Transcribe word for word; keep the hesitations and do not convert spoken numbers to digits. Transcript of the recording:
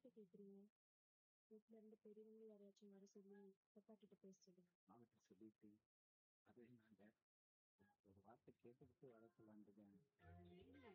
யார்கிட்ட கேக்குறீங்க? வீட்ல இருந்து பெரியவங்க யாரையாச்சும் வர சொல்லி அப்பா கிட்ட பேச சொல்லுங்க. அவங்ககிட்ட சொல்லிட்டு அது நாங்க ஒரு வார்த்தை கேட்டுக்கிட்டு வர சொல்லலான்ட்டு